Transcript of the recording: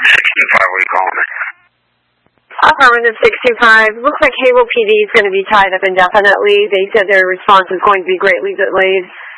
625, what are you calling me? Affirmative 625. Looks like Halo PD is going to be tied up indefinitely. They said their response is going to be greatly delayed.